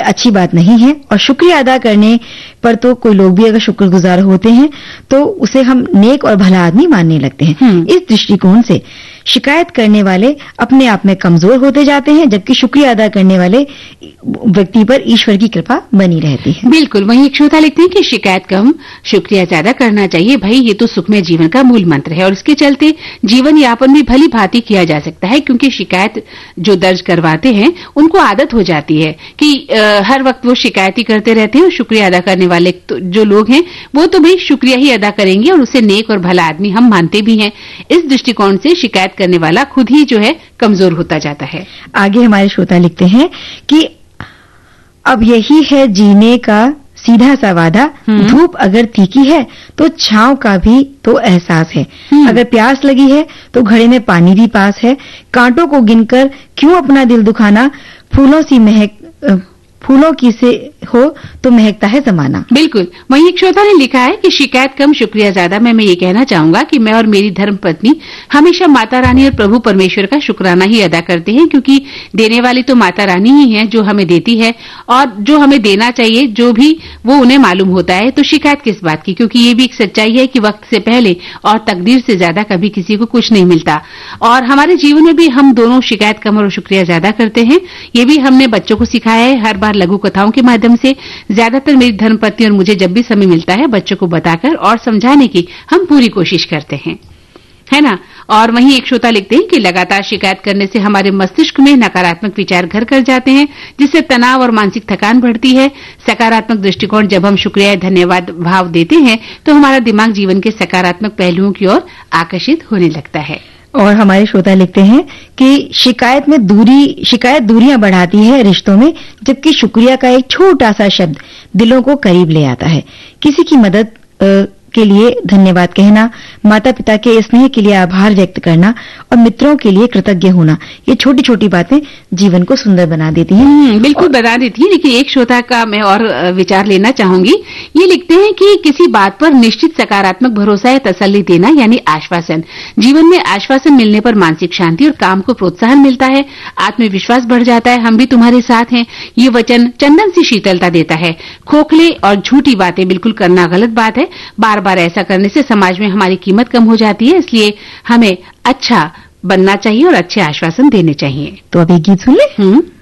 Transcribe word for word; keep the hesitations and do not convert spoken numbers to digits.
अच्छी बात नहीं है। और शुक्रिया अदा करने पर तो कोई लोग भी अगर शुक्रगुजार होते हैं तो उसे हम नेक और भला आदमी मानने लगते हैं। इस दृष्टिकोण से शिकायत करने वाले अपने आप में कमजोर होते जाते हैं, जबकि शुक्रिया अदा करने वाले व्यक्ति पर ईश्वर की कृपा बनी रहती है। बिल्कुल। वहीं एक श्रोता लिखते हैं कि शिकायत कम, शुक्रिया ज्यादा करना चाहिए। भाई ये तो सुखमय जीवन का मूल मंत्र है और इसके चलते जीवन यापन भी भली भांति किया जा सकता है, क्योंकि शिकायत जो दर्ज करवाते हैं उनको आदत हो जाती है कि आ, हर वक्त वो शिकायत ही करते रहते हैं। और शुक्रिया अदा करने वाले तो, जो लोग हैं वो तो भाई शुक्रिया ही अदा करेंगे और उसे नेक और भला आदमी हम मानते भी हैं। इस दृष्टिकोण से शिकायत करने वाला खुद ही जो है कमजोर होता जाता है। आगे हमारे श्रोता लिखते हैं कि अब यही है जीने का सीधा सा वादा, धूप अगर तीखी है तो छांव का भी तो एहसास है, अगर प्यास लगी है तो घड़े में पानी भी पास है, कांटों को गिनकर क्यों अपना दिल दुखाना, फूलों सी महक फूलों की से हो तो महकता है जमाना। बिल्कुल। वहीं एक श्रोता ने लिखा है कि शिकायत कम शुक्रिया ज्यादा में मैं ये कहना चाहूंगा कि मैं और मेरी धर्म पत्नी हमेशा माता रानी और प्रभु परमेश्वर का शुक्राना ही अदा करते हैं, क्योंकि देने वाली तो माता रानी ही है जो हमें देती है और जो हमें देना चाहिए जो भी वो उन्हें मालूम होता है। तो शिकायत किस बात की, क्योंकि ये भी एक सच्चाई है कि वक्त से पहले और तकदीर से ज्यादा कभी किसी को कुछ नहीं मिलता। और हमारे जीवन में भी हम दोनों शिकायत कम और शुक्रिया ज्यादा करते हैं। ये भी हमने बच्चों को सिखाया है। हर बार लघु कथाओं के माध्यम से ज्यादातर मेरी धर्मपत्नी और मुझे जब भी समय मिलता है बच्चों को बताकर और समझाने की हम पूरी कोशिश करते हैं, है ना। और वहीं एक श्रोता लिखते हैं कि लगातार शिकायत करने से हमारे मस्तिष्क में नकारात्मक विचार घर कर जाते हैं, जिससे तनाव और मानसिक थकान बढ़ती है। सकारात्मक दृष्टिकोण जब हम शुक्रिया धन्यवाद भाव देते हैं तो हमारा दिमाग जीवन के सकारात्मक पहलुओं की ओर आकर्षित होने लगता है। और हमारे श्रोता लिखते हैं कि शिकायत में दूरी शिकायत दूरियां बढ़ाती है रिश्तों में, जबकि शुक्रिया का एक छोटा सा शब्द दिलों को करीब ले आता है। किसी की मदद आ, के लिए धन्यवाद कहना, माता पिता के स्नेह के लिए आभार व्यक्त करना और मित्रों के लिए कृतज्ञ होना, ये छोटी छोटी बातें जीवन को सुंदर बना देती हैं। बिल्कुल बना देती है। लेकिन एक श्रोता का मैं और विचार लेना चाहूंगी। ये लिखते हैं कि किसी बात पर निश्चित सकारात्मक भरोसा या तसल्ली देना, यानी आश्वासन। जीवन में आश्वासन मिलने पर मानसिक शांति और काम को प्रोत्साहन मिलता है, आत्मविश्वास बढ़ जाता है। हम भी तुम्हारे साथ हैं, ये वचन चंदन सी शीतलता देता है। खोखले और झूठी बातें बिल्कुल करना गलत बात है। बार बार ऐसा करने से समाज में हमारी कीमत कम हो जाती है, इसलिए हमें अच्छा बनना चाहिए और अच्छे आश्वासन देने चाहिए। तो अभी गीत सुन ले।